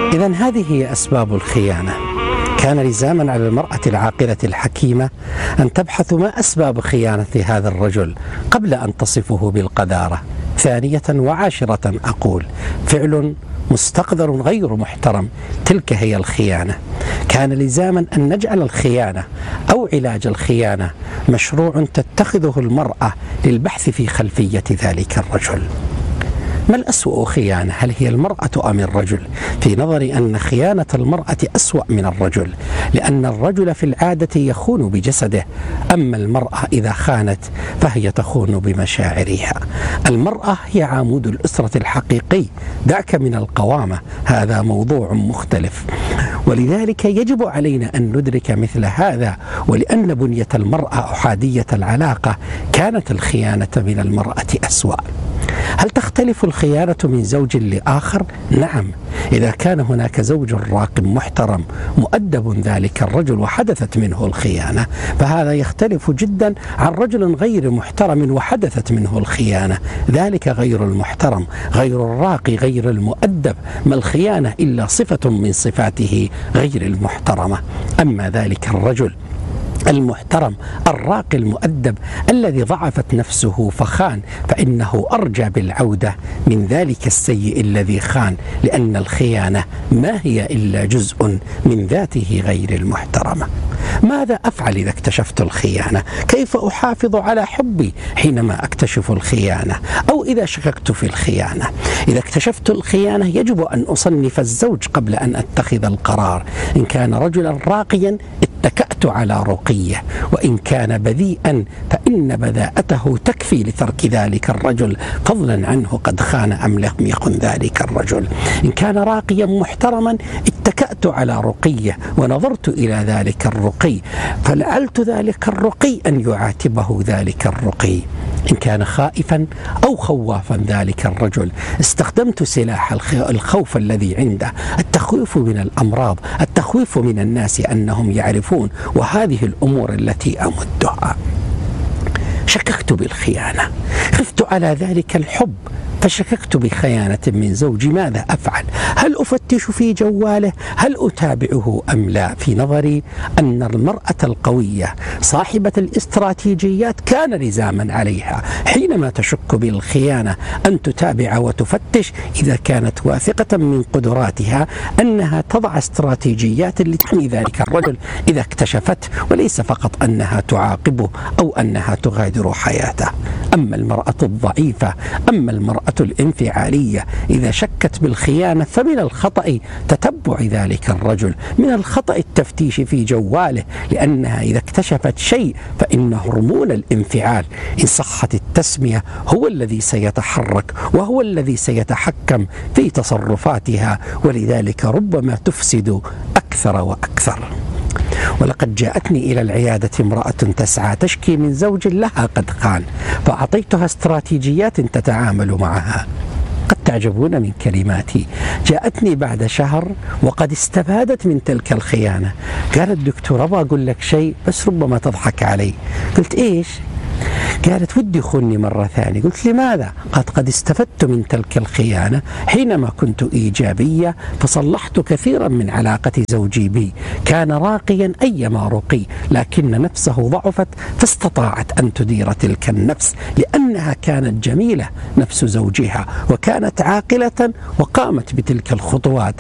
إذن هذه هي أسباب الخيانة. كان لزاما على المرأة العاقلة الحكيمة أن تبحث ما أسباب خيانة هذا الرجل قبل أن تصفه بالقذارة. ثانية وعاشرة أقول: فعل مستقذر غير محترم، تلك هي الخيانة. كان لزاما أن نجعل الخيانة أو علاج الخيانة مشروع تتخذه المرأة للبحث في خلفية ذلك الرجل. ما الأسوأ خيانة؟ هل هي المرأة أم الرجل؟ في نظري أن خيانة المرأة أسوأ من الرجل، لأن الرجل في العادة يخون بجسده، أما المرأة إذا خانت فهي تخون بمشاعرها. المرأة هي عمود الأسرة الحقيقي، دعك من القوامة، هذا موضوع مختلف. ولذلك يجب علينا أن ندرك مثل هذا، ولأن بنية المرأة أحادية العلاقة كانت الخيانة من المرأة أسوأ. هل تختلف الخيانة من زوج لآخر؟ نعم، إذا كان هناك زوج راق محترم مؤدب ذلك الرجل وحدثت منه الخيانة، فهذا يختلف جدا عن رجل غير محترم وحدثت منه الخيانة. ذلك غير المحترم، غير الراقي، غير المؤدب، ما الخيانة إلا صفة من صفاته غير المحترمة. أما ذلك الرجل المحترم الراقي المؤدب الذي ضعفت نفسه فخان، فإنه أرجى بالعودة من ذلك السيء الذي خان، لأن الخيانة ما هي إلا جزء من ذاته غير المحترمة. ماذا أفعل إذا اكتشفت الخيانة؟ كيف أحافظ على حبي حينما أكتشف الخيانة أو إذا شككت في الخيانة؟ إذا اكتشفت الخيانة يجب أن أصنف الزوج قبل أن أتخذ القرار. إن كان رجلا راقيا اتكأت على رقيه، وإن كان بذيئا فإن بذاءته تكفي لترك ذلك الرجل، فضلا عنه قد خان أم لم يخن ذلك الرجل. إن كان راقيا محترما اتكأت على رقيه ونظرت إلى ذلك الرقي، فلعلت ذلك الرقي أن يعاتبه ذلك الرقي. إن كان خائفا أو خوافا ذلك الرجل استخدمت سلاح الخوف الذي عنده، التخويف من الأمراض، التخويف من الناس أنهم يعرفون، وهذه الأمور التي أمدها. شككت بالخيانة، خفت على ذلك الحب فشككت بخيانة من زوجي، ماذا أفعل؟ هل أفتش في جواله؟ هل أتابعه أم لا؟ في نظري أن المرأة القوية صاحبة الاستراتيجيات كان لزاما عليها حينما تشك بالخيانة أن تتابع وتفتش، إذا كانت واثقة من قدراتها أنها تضع استراتيجيات لتحمي ذلك الرجل إذا اكتشفت، وليس فقط أنها تعاقبه أو أنها تغادر حياته. أما المرأة الضعيفة، أما المرأة الانفعالية، إذا شكت بالخيانة فمن الخطأ تتبع ذلك الرجل، من الخطأ التفتيش في جواله، لأنها إذا اكتشفت شيء فإن هرمون الانفعال إن صحت التسمية هو الذي سيتحرك وهو الذي سيتحكم في تصرفاتها، ولذلك ربما تفسد أكثر وأكثر. ولقد جاءتني إلى العيادة امرأة تسعى تشكي من زوج لها قد خان، فأعطيتها استراتيجيات تتعامل معها. قد تعجبون من كلماتي. جاءتني بعد شهر وقد استفادت من تلك الخيانة. قالت: دكتور أبغى أقول لك شيء بس ربما تضحك علي. قلت: إيش؟ قالت: ودي خوني مرة ثانية. قلت: لماذا؟ قالت: قد استفدت من تلك الخيانة حينما كنت إيجابية فصلحت كثيرا من علاقة زوجي بي، كان راقيا أيما رقي، لكن نفسه ضعفت فاستطاعت أن تدير تلك النفس، لأنها كانت جميلة نفس زوجها وكانت عاقلة وقامت بتلك الخطوات.